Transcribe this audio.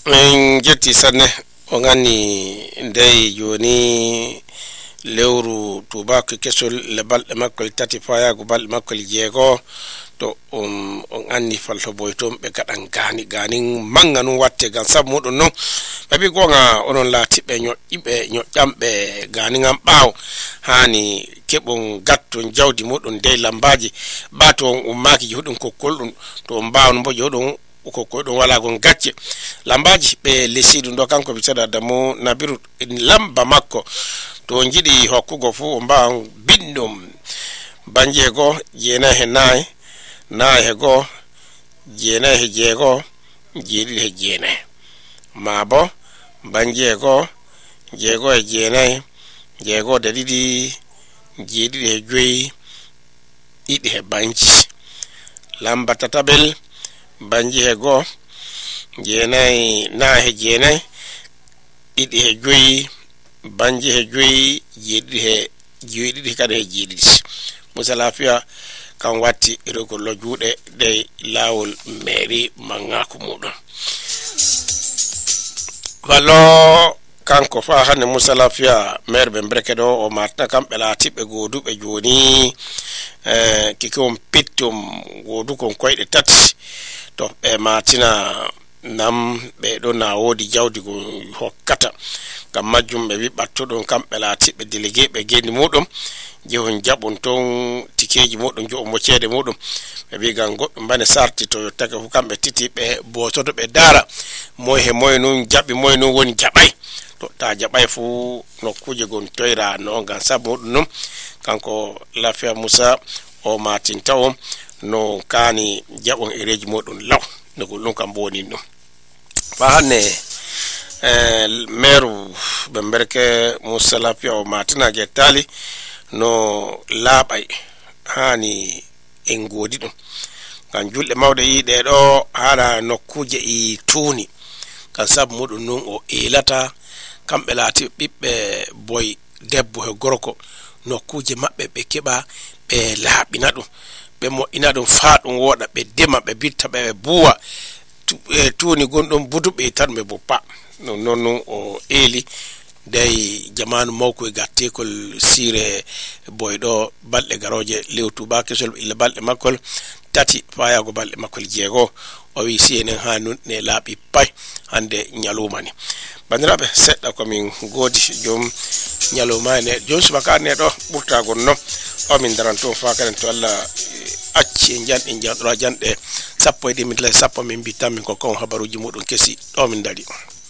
en jetti sanne o ganni ndey joni lewru tubako kesol le balɗe makkol tati fayago balɗe makkol jeego to on anni falto boytom ɓe gaɗan gani manga nun watte gan sabu muɗum non ɓeɓi gonga onon laatiɓe ñoƴƴamɓe gani ngam ɓaaw hani keɓon gatton jawdi muɗum dey lambaji ɓato on ummaki jehuɗum kokkol ɗum to on mbawno bo jehuɗum ko ɗum wala gon gacce lambaji ɓe lesiɗum ɗo kanko ɓe seeɗa damo nabiru lamba makko to jiɗi hokkugo fu o mbawan binɗum banjeego jeenayi he nayi he goo jeenayi he jeego jeeɗiɗi he jeenayi ma bo banjeego jeego e jeenayi jeego de ɗiɗi jeeɗiɗi he joyi ɗiɗi he banji lamba tatabel banji he goo jeenayi he jeenayi ɗiɗi he joyi banji he joyi jeeɗiɗi he jeeɗiɗi kadi he jeeɗiɗi musa lafiya kan watti irogollo juuɗe dey laawol mairie mangako muɗum wallo kanko fa hande musa lafiya maire ɓe mbereke ɗo o marta kamɓe laatiɓe gooduɓe joni kikon pittum goodu kon koyɗe tati to ɓe matina nam ɓe ɗo na woodi jawdi go hokkata ngam majjum ɓe wi ɓattuɗum kamɓe laatiɓe délégué ɓe geni muɗum jehon jaɓon ton tikeji muɗum jo mo ceede muɗum ɓe wi gan goɗɗum bane sarti to yottake fu kamɓe titi ɓe bototo ɓe daara moy he moy nun jaɓi moy nun woni jaɓay to ta jaɓay fu nokkuje gon toyra no gan sabu muɗum num kanko Lafiya Musa o matinta on no kaani jaɓon ereji muɗum law no ɗum kam boni ɗum fa hanne meru ɓe mberke Musa Lafiya o matina gettali no laaɓay hani en goodi ɗum ngam julɗe mawɗe yiɗe ɗo haala nokkuje i tuuni kan sabu muɗum nun o eelata kamɓe laati ɓiɓɓe boy debbo he gorko nokkuje maɓɓe ɓe keɓa ɓe laaɓina ɗum ɓe moƴƴina ɗum faa ɗum woɗa ɓe dema ɓe bitta ɓe buwa tuuni gonɗon buduɓe tan ɓe boppa non nun o eeli dey jamanu mawko e gattekol sire boyɗo balɗe garoje lewtu ba kesol illa balɗe makkol tati fayago balɗe makkol jeego o wi si enen ha nun ne laaɓi pay hande ñaluma ni bandiraɓe seɗɗa komin goodi jom ñaluma ene joni subaka ne ɗo ɓurtagon no o min daranto fa karen to Allah acci en janɗe janɗora janɗe 10 min mbitan min ko kon habaruji muɗum kesi ɗo min dari